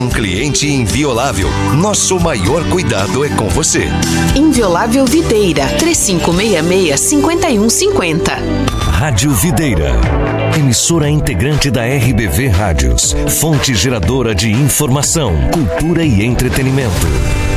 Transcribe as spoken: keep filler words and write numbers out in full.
Um cliente inviolável. Nosso maior cuidado é com você. Inviolável Videira, três cinco seis seis, cinco um cinco zero. Rádio Videira. Emissora integrante da R B V Rádios. Fonte geradora de informação, cultura e entretenimento.